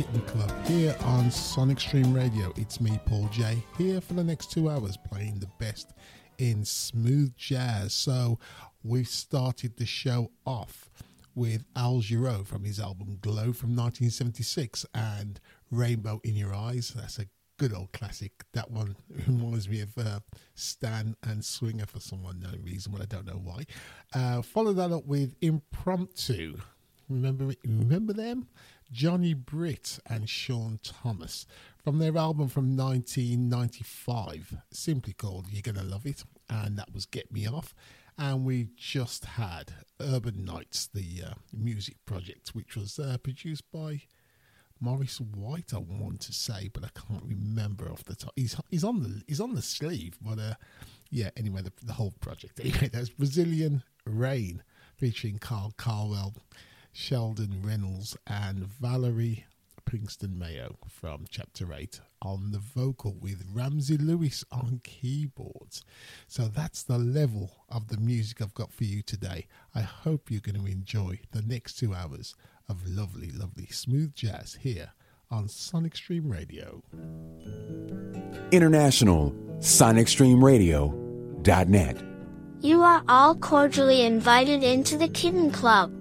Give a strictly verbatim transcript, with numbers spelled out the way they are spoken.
Kitten Club here on Sonic Stream Radio. It's me, Paul J, here for the next two hours playing the best in smooth jazz. So we've started the show off with Al Jarreau from his album Glow from nineteen seventy-six and Rainbow in Your Eyes. That's a good old classic. That one reminds me of uh, Stan and Swinger for some unknown reason, but I don't know why. Uh, follow that up with Impromptu. Remember, remember them? Johnny Britt and Sean Thomas from their album from nineteen ninety-five, simply called You're Gonna Love It, and that was Get Me Off. And we just had Urban Nights, the uh, music project, which was uh, produced by Maurice White, I want to say, but I can't remember off the top. He's he's on the he's on the sleeve, but uh, yeah. Anyway, the, the whole project. Anyway, that's Brazilian Rain featuring Carl Carwell, Sheldon Reynolds, and Valerie Pinkston Mayo from Chapter eight on the vocal with Ramsey Lewis on keyboards. So that's the level of the music I've got for you today. I hope you're going to enjoy the next two hours of lovely, lovely smooth jazz here on Sonic Stream Radio. International Sonic Stream Radio dot net. You are all cordially invited into the Kitten Club.